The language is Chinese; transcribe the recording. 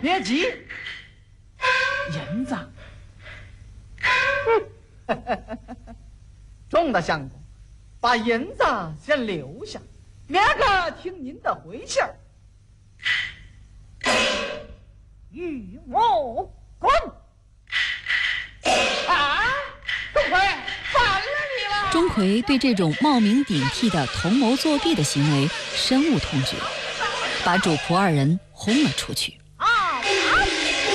别急，银子，钟大相公，把银子先留下，明儿个听您的回信儿。与我滚！啊，钟馗，反了你了！ 钟馗对这种冒名顶替的同谋作弊的行为深恶痛绝，把主仆二人轰了出去。